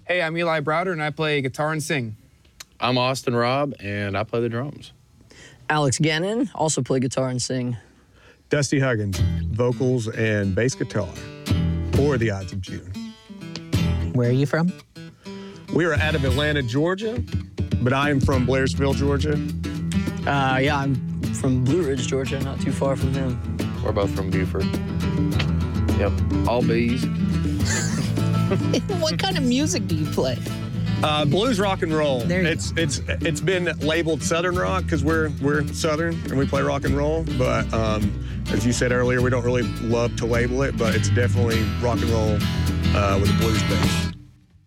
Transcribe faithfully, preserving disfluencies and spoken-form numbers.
Hey, I'm Eli Browder, and I play guitar and sing. I'm Austin Robb, and I play the drums. Alex Gannon, also play guitar and sing. Dusty Huggins, vocals and bass guitar, or the Odds of June. Where are you from? We are out of Atlanta, Georgia, but I am from Blairsville, Georgia. Uh, yeah, I'm from Blue Ridge, Georgia, not too far from him. We're both from Buford. Yep, all bees. What kind of music do you play? Uh, blues rock and roll. There you it's it's it's been labeled Southern rock because we're we're Southern and we play rock and roll. But um, as you said earlier, we don't really love to label it, but it's definitely rock and roll uh, with a blues base.